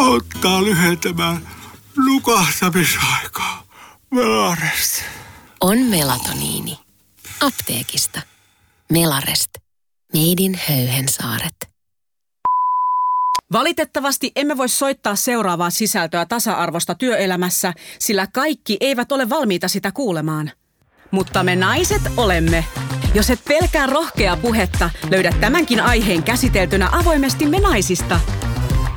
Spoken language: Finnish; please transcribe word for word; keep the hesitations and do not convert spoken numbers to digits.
auttaa lyhentämään nukahtamisaikaa. Melarest. On melatoniini. Apteekista. Melarest. Made in Höyhensaaret. Valitettavasti emme voi soittaa seuraavaa sisältöä tasa-arvosta työelämässä, sillä kaikki eivät ole valmiita sitä kuulemaan. Mutta me naiset olemme. Jos et pelkää rohkeaa puhetta, löydät tämänkin aiheen käsiteltynä avoimesti Me Naisista.